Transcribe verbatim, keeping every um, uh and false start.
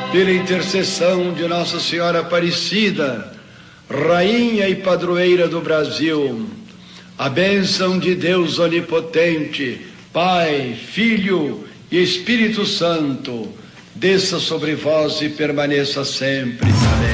pela intercessão de Nossa Senhora Aparecida, Rainha e Padroeira do Brasil, a bênção de Deus Onipotente, Pai, Filho e Espírito Santo, desça sobre vós e permaneça sempre. Amém.